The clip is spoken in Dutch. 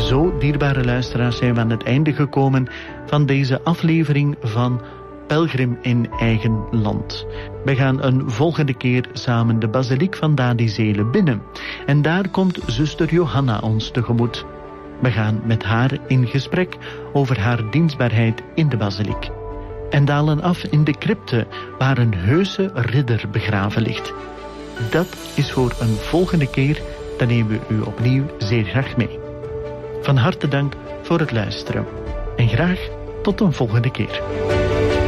Zo, dierbare luisteraars, zijn we aan het einde gekomen van deze aflevering van Pelgrim in eigen land. We gaan een volgende keer samen de basiliek van Dadizele binnen. En daar komt zuster Johanna ons tegemoet. We gaan met haar in gesprek over haar dienstbaarheid in de basiliek. En dalen af in de crypte waar een heuse ridder begraven ligt. Dat is voor een volgende keer, dan nemen we u opnieuw zeer graag mee. Van harte dank voor het luisteren. En graag tot een volgende keer.